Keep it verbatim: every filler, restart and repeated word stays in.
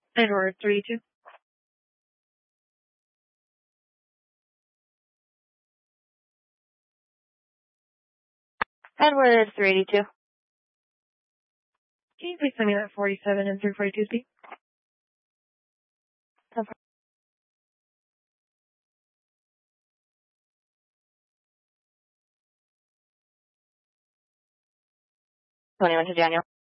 Edward three two. Edward three eighty-two. Can you please send me that forty-seven and three forty-two speed? twenty-one to Daniel.